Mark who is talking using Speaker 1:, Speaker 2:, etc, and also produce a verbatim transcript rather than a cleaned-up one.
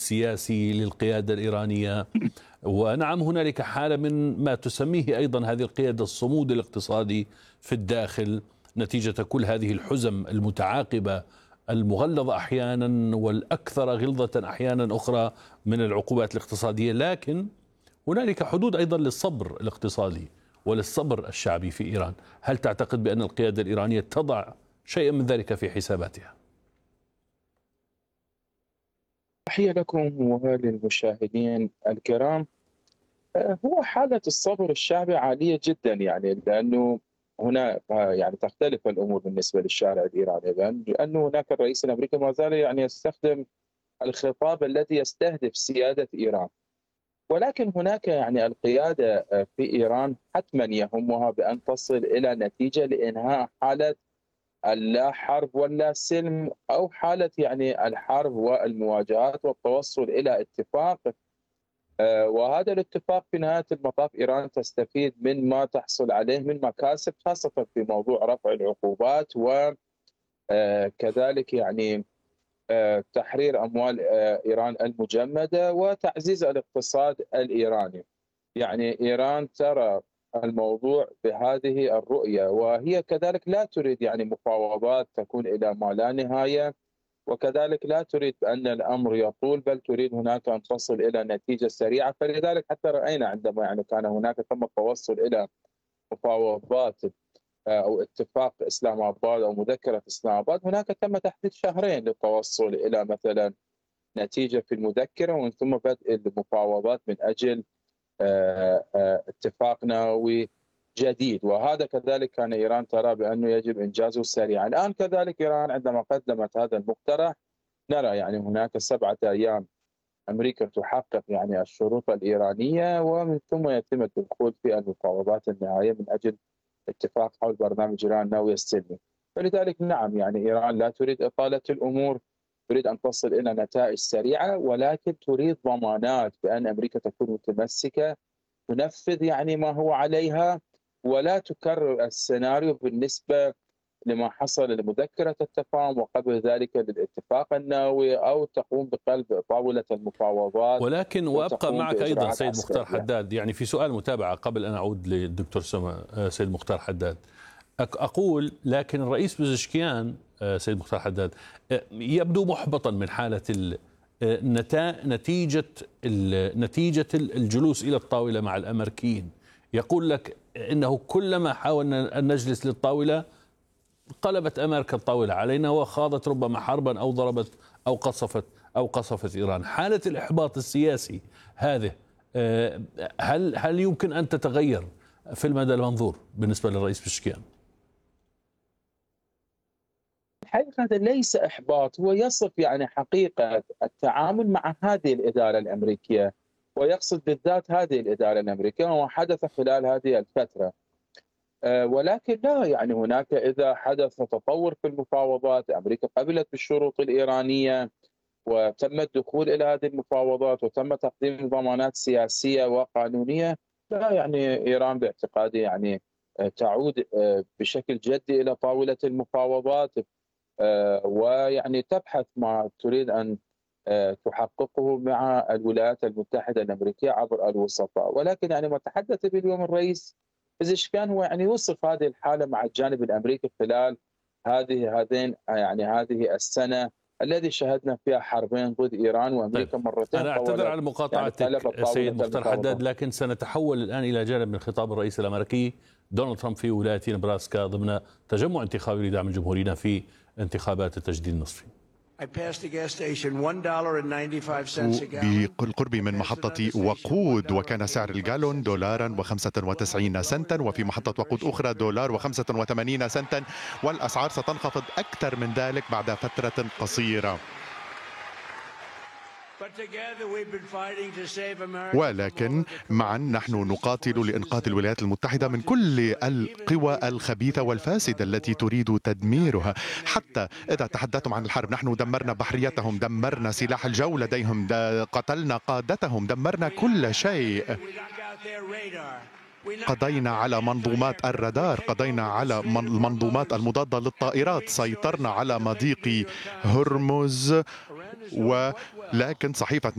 Speaker 1: السياسي للقيادة الإيرانية. ونعم هنالك حالة من ما تسميه أيضا هذه القيادة الصمود الاقتصادي في الداخل نتيجة كل هذه الحزم المتعاقبة المغلظة أحيانا والأكثر غلظة أحيانا أخرى من العقوبات الاقتصادية. لكن هنالك حدود أيضا للصبر الاقتصادي وللصبر الشعبي في إيران. هل تعتقد بأن القيادة الإيرانية تضع شيئا من ذلك في حساباتها؟
Speaker 2: تحية لكم وللمشاهدين الكرام. هو حالة الصبر الشعبي عالية جدا، يعني لأنه هنا يعني تختلف الأمور بالنسبة للشارع الإيراني، لأنه هناك الرئيس الأمريكي ما زال يعني يستخدم الخطاب الذي يستهدف سيادة إيران، ولكن هناك يعني القيادة في إيران حتما يهمها بأن تصل إلى نتيجة لإنهاء حالة اللا حرب ولا سلم، أو حالة يعني الحرب والمواجهات والتوصل إلى اتفاق. وهذا الاتفاق في نهاية المطاف إيران تستفيد من ما تحصل عليه من مكاسب، خاصة في موضوع رفع العقوبات وكذلك يعني تحرير أموال إيران المجمدة وتعزيز الاقتصاد الإيراني. يعني إيران ترى الموضوع بهذه الرؤية، وهي كذلك لا تريد يعني مفاوضات تكون إلى ما لا نهاية، وكذلك لا تريد أن الأمر يطول، بل تريد هناك أن تصل إلى نتيجة سريعة. فلذلك حتى رأينا عندما يعني كان هناك تم التوصل إلى مفاوضات أو اتفاق إسلام آباد أو مذكرة إسلام آباد، هناك تم تحديد شهرين للتوصل إلى مثلا نتيجة في المذكرة، ومن ثم بدء المفاوضات من أجل اتفاق نووي جديد. وهذا كذلك كان إيران ترى بأنه يجب إنجازه سريعا. الآن كذلك إيران عندما قدمت هذا المقترح نرى يعني هناك سبعة أيام أمريكا تحقق يعني الشروط الإيرانية، ومن ثم يتم الدخول في المفاوضات النهائية من أجل اتفاق حول برنامج إيران النووي السلمي. فلذلك نعم يعني إيران لا تريد إطالة الأمور، تريد أن تصل إلى نتائج سريعة، ولكن تريد ضمانات بأن أمريكا تكون متمسكة تنفذ يعني ما هو عليها، ولا تكرر السيناريو بالنسبة لما حصل لمذكرة التفاهم وقبل ذلك للاتفاق النووي، أو تقوم بقلب طاولة المفاوضات.
Speaker 1: ولكن وأبقى معك أيضا سيد مختار
Speaker 2: عسكرية.
Speaker 1: حداد، يعني في سؤال متابعة قبل أن أعود للدكتور سيد مختار حداد. أقول لكن الرئيس بزشكيان سيد مختار حداد يبدو محبطا من حالة نتيجة نتيجة الجلوس إلى الطاولة مع الأمريكيين. يقول لك إنه كلما حاولنا أن نجلس للطاولة قلبت أمريكا الطاولة علينا وخاضت ربما حربا أو ضربت أو قصفت أو قصفت إيران. حالة الإحباط السياسي هذه هل هل يمكن أن تتغير في المدى المنظور بالنسبة للرئيس بزشكيان؟
Speaker 2: الحقيقة هذا ليس إحباط، هو يصف يعني حقيقة التعامل مع هذه الإدارة الأمريكية، ويقصد بالذات هذه الإدارة الأمريكية وما حدث خلال هذه الفترة. ولكن لا يعني هناك إذا حدث تطور في المفاوضات، أمريكا قبلت بالشروط الإيرانية وتم الدخول إلى هذه المفاوضات وتم تقديم ضمانات سياسية وقانونية، لا يعني إيران باعتقادي يعني تعود بشكل جدي إلى طاولة المفاوضات، ويعني تبحث ما تريد أن تحققه مع الولايات المتحدة الأمريكية عبر الوسطاء. ولكن يعني ما تحدث به اليوم الرئيس بزشكيان هو يعني يوصف هذه الحالة مع الجانب الأمريكي خلال هذه هذين يعني هذه السنة الذي شهدنا فيها حربين ضد إيران وأمريكا
Speaker 1: طيب.
Speaker 2: مرتين.
Speaker 1: أنا أعتذر على مقاطعتك
Speaker 2: يعني
Speaker 1: سيد مختار حداد، لكن سنتحول الآن إلى جانب من خطاب الرئيس الأمريكي دونالد ترامب في ولاية نبراسكا ضمن تجمع انتخابي لدعم الجمهوريين في انتخابات التجديد النصفي.
Speaker 3: بالقرب من محطة وقود، وكان سعر الجالون دولارا وخمسة وتسعين سنتا، وفي محطة وقود أخرى دولار وخمسة وثمانين سنتا، والأسعار ستنخفض أكثر من ذلك بعد فترة قصيرة. ولكن معا نحن نقاتل لإنقاذ الولايات المتحدة من كل القوى الخبيثة والفاسدة التي تريد تدميرها. حتى إذا تحدثتم عن الحرب، نحن دمرنا بحريتهم، دمرنا سلاح الجو لديهم، قتلنا قادتهم، دمرنا كل شيء. قضينا على منظومات الرادار، قضينا على المنظومات المضادة للطائرات، سيطرنا على مضيق هرمز. ولكن صحيفة